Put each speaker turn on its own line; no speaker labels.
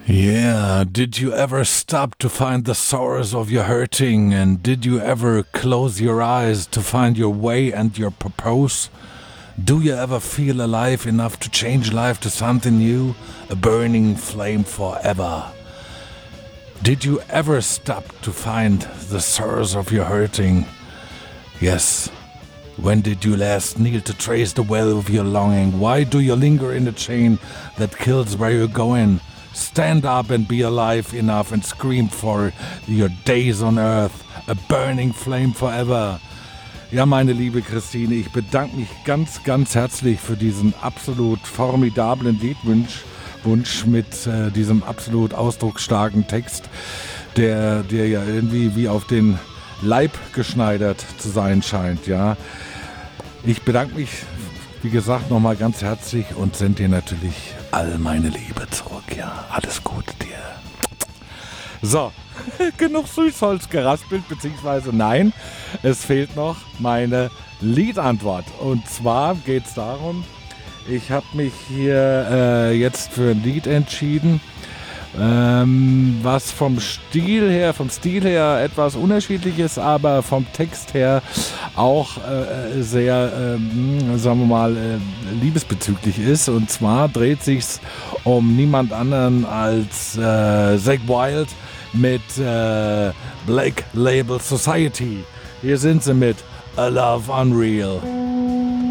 Yeah, did you ever stop to find the sorrows of your hurting? And did you ever close your eyes to find your way and your purpose? Do you ever feel alive enough to change life to something new? A burning flame forever. Did you ever stop to find the sorrows of your hurting? Yes. When did you last kneel to trace the well of your longing? Why do you linger in a chain that kills where you're going? Stand up and be alive enough and scream for your days on earth, a burning flame forever. Ja, meine liebe Christine, ich bedanke mich ganz, ganz herzlich für diesen absolut formidablen Liedwunsch mit diesem absolut ausdrucksstarken Text, der ja irgendwie wie auf den Leib geschneidert zu sein scheint, ja. Ich bedanke mich, wie gesagt, nochmal ganz herzlich und sende dir natürlich all meine Liebe zurück, ja. Alles Gute dir. So, genug Süßholz geraspelt, beziehungsweise nein, es fehlt noch meine Liedantwort. Und zwar geht es darum, ich habe mich hier jetzt für ein Lied entschieden, was vom Stil her etwas unterschiedlich ist, aber vom Text her auch sehr, sagen wir mal, liebesbezüglich ist. Und zwar dreht sich's um niemand anderen als Zakk Wylde mit Black Label Society. Hier sind sie mit A Love Unreal.